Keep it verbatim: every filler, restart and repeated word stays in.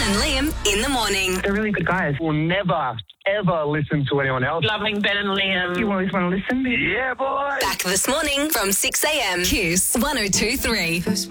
and Liam in the morning. They're really good guys. Will never, ever listen to anyone else. Loving Ben and Liam. You always want to listen. Yeah, boy. Back this morning from six a.m. Kiss one oh two three.